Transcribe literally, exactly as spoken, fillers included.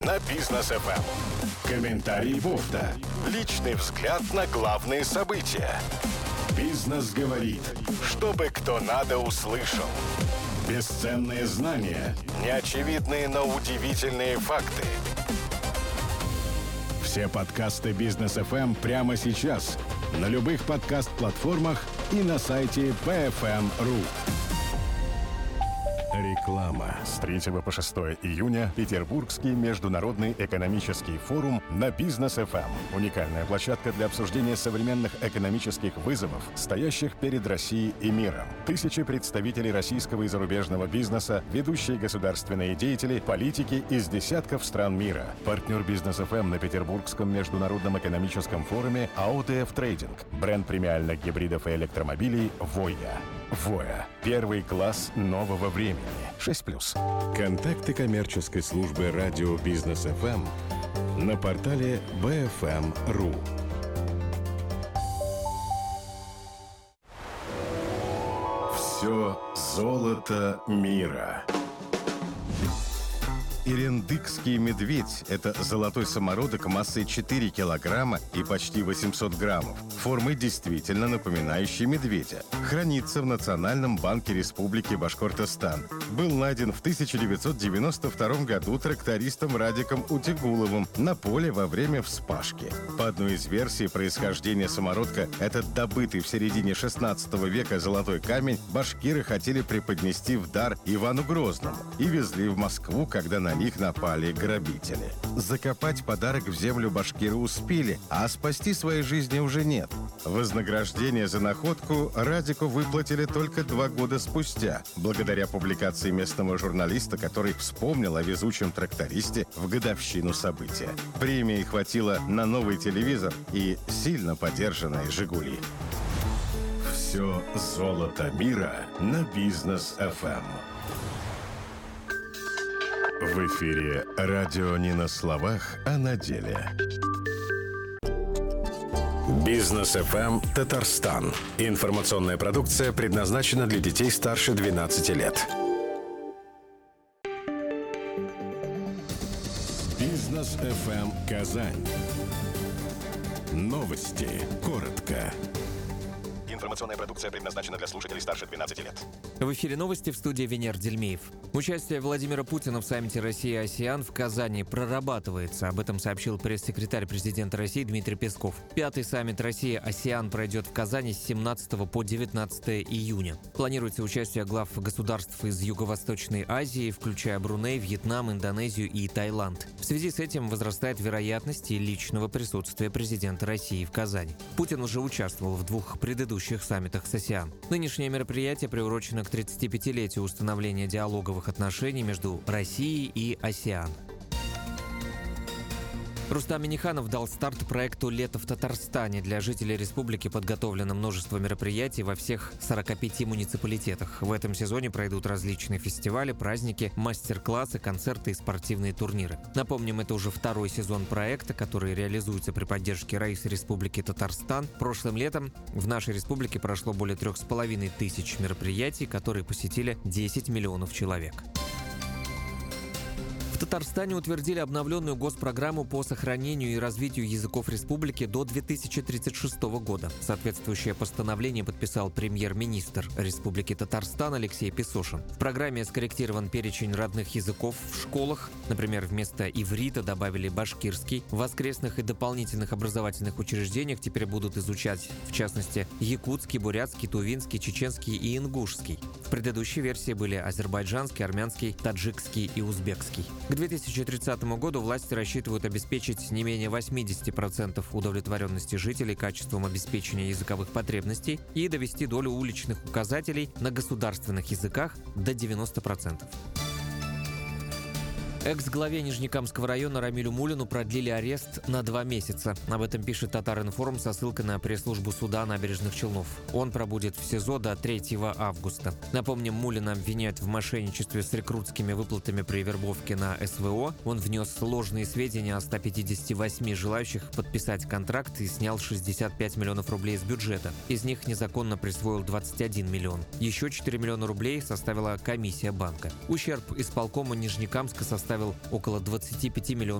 на Бизнес эф эм. Комментарий Бофта. Личный взгляд на главные события. Бизнес говорит. Чтобы кто надо услышал. Бесценные знания. Неочевидные, но удивительные факты. Все подкасты Бизнес эф эм прямо сейчас. На любых подкаст-платформах и на сайте би эф эм точка ру. Реклама. С третьего по шестое июня Петербургский международный экономический форум на Бизнес эф эм. Уникальная площадка для обсуждения современных экономических вызовов, стоящих перед Россией и миром. Тысячи представителей российского и зарубежного бизнеса, ведущие государственные деятели, политики из десятков стран мира. Партнер Бизнес эф эм на Петербургском международном экономическом форуме эй о ди эф Трейдинг. Бренд премиальных гибридов и электромобилей «Воя». Воя. Первый класс нового времени. шесть плюс. Контакты коммерческой службы радио Бизнес эф эм на портале би эф эм точка ру. Все золото мира. Ирендыкский медведь – это золотой самородок массой четыре килограмма и почти восемьсот граммов, формой действительно напоминающей медведя. Хранится в Национальном банке Республики Башкортостан. Был найден в тысяча девятьсот девяносто втором году трактористом Радиком Утегуловым на поле во время вспашки. По одной из версий происхождения самородка, этот добытый в середине шестнадцатого века золотой камень башкиры хотели преподнести в дар Ивану Грозному и везли в Москву, когда на них напали грабители. Закопать подарок в землю башкиры успели, а спасти своей жизни уже нет. Вознаграждение за находку Радику выплатили только два года спустя, благодаря публикации местного журналиста, который вспомнил о везучем трактористе в годовщину события. Премии хватило на новый телевизор и сильно подержанные «Жигули». Все золото мира на Бизнес эф эм. В эфире радио не на словах, а на деле. Бизнес эф эм Татарстан. Информационная продукция предназначена для детей старше двенадцати лет. Бизнес эф эм Казань. Новости. Коротко. Информационная продукция предназначена для слушателей старше двенадцати лет. В эфире новости, в студии Венер Дельмеев. Участие Владимира Путина в саммите Россия-АСЕАН в Казани прорабатывается. Об этом сообщил пресс-секретарь президента России Дмитрий Песков. Пятый саммит Россия-АСЕАН пройдет в Казани с семнадцатого по девятнадцатое июня. Планируется участие глав государств из Юго-Восточной Азии, включая Бруней, Вьетнам, Индонезию и Таиланд. В связи с этим возрастает вероятность и личного присутствия президента России в Казани. Путин уже участвовал в двух предыдущих саммитах с АСЕАН. Нынешнее мероприятие приурочено к тридцатипятилетию установления диалоговых отношений между Россией и АСЕАН. Рустам Минниханов дал старт проекту «Лето в Татарстане». Для жителей республики подготовлено множество мероприятий во всех сорока пяти муниципалитетах. В этом сезоне пройдут различные фестивали, праздники, мастер-классы, концерты и спортивные турниры. Напомним, это уже второй сезон проекта, который реализуется при поддержке Раисы Республики Татарстан. Прошлым летом в нашей республике прошло более трех с половиной тысяч мероприятий, которые посетили десять миллионов человек. В Татарстане утвердили обновленную госпрограмму по сохранению и развитию языков республики до две тысячи тридцать шестого года. Соответствующее постановление подписал премьер-министр Республики Татарстан Алексей Песошин. В программе скорректирован перечень родных языков в школах. Например, вместо иврита добавили башкирский. В воскресных и дополнительных образовательных учреждениях теперь будут изучать, в частности, якутский, бурятский, тувинский, чеченский и ингушский. В предыдущей версии были азербайджанский, армянский, таджикский и узбекский. К две тысячи тридцатому году власти рассчитывают обеспечить не менее восемьдесят процентов удовлетворенности жителей качеством обеспечения языковых потребностей и довести долю уличных указателей на государственных языках до девяноста процентов. Экс-главе Нижнекамского района Рамилю Мулину продлили арест на два месяца. Об этом пишет Татар-Информ со ссылкой на пресс-службу суда Набережных Челнов. Он пробудет в СИЗО до третьего августа. Напомним, Мулина обвиняют в мошенничестве с рекрутскими выплатами при вербовке на СВО. Он внес ложные сведения о ста пятидесяти восьми желающих подписать контракт и снял шестьдесят пять миллионов рублей из бюджета. Из них незаконно присвоил двадцать один миллион. Еще четыре миллиона рублей составила комиссия банка. Ущерб исполкому Нижнекамска составил составил около двадцати пяти миллионов